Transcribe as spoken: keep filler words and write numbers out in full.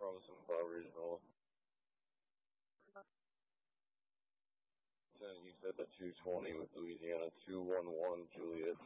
from Saint Cloud Regional. Then you said the two twenty with Louisiana two one one Juliet.